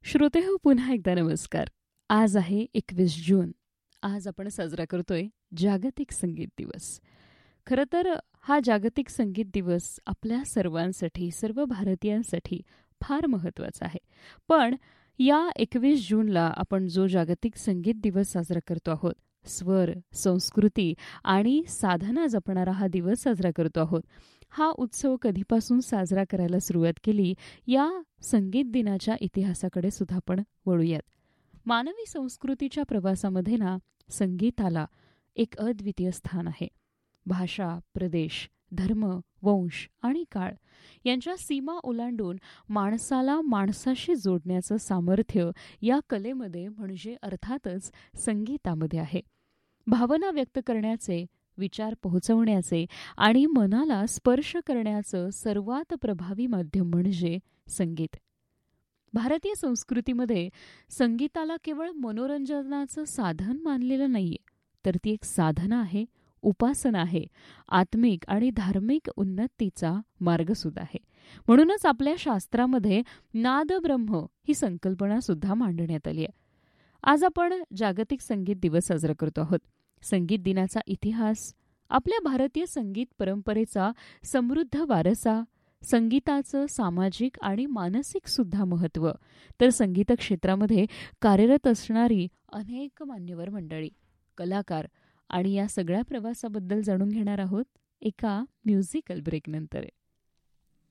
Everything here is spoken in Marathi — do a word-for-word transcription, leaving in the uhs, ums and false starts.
श्रोते हो, पुन्हा एकदा नमस्कार. आज आहे एकवीस जून. आज आपण साजरा करतोय जागतिक संगीत दिवस. खरं तर हा जागतिक संगीत दिवस आपल्या सर्वांसाठी, सर्व भारतीयांसाठी फार महत्त्वाचा आहे. पण या एकवीस जूनला आपण जो जागतिक संगीत दिवस साजरा करतो आहोत, स्वर, संस्कृती आणि साधना जपणारा हा दिवस साजरा करतो आहोत. हा उत्सव कधीपासून साजरा करायला सुरुवात केली, या संगीत दिनाच्या इतिहासाकडे सुद्धा आपण वळूयात. मानवी संस्कृतीच्या प्रवासामध्ये ना संगीताला एक अद्वितीय स्थान आहे. भाषा, प्रदेश, धर्म, वंश आणि काळ यांच्या सीमा ओलांडून माणसाला माणसाशी जोडण्याचं सामर्थ्य या कलेमध्ये म्हणजे अर्थातच संगीतामध्ये आहे. भावना व्यक्त करण्याचे, विचार पोहोचवण्याचे आणि मनाला स्पर्श करण्याचं सर्वात प्रभावी माध्यम म्हणजे संगीत. भारतीय संस्कृतीमध्ये संगीताला केवळ मनोरंजनाचं साधन मानलेलं नाहीये, तर ती एक साधना आहे, उपासना आहे, आत्मिक आणि धार्मिक उन्नतीचा मार्गसुद्धा आहे. म्हणूनच आपल्या शास्त्रामध्ये नादब्रह्म ही संकल्पना सुद्धा मांडण्यात आली आहे. आज आपण जागतिक संगीत दिवस साजरा करतो आहोत. संगीत दिनाचा इतिहास, आपल्या भारतीय संगीत परंपरेचा समृद्ध वारसा, संगीताचं सामाजिक आणि मानसिक सुद्धा महत्त्व, तर संगीत क्षेत्रामध्ये कार्यरत असणारी अनेक मान्यवर मंडळी, कलाकार आणि या सगळ्या प्रवासाबद्दल जाणून घेणार आहोत एका म्युझिकल ब्रेकनंतर.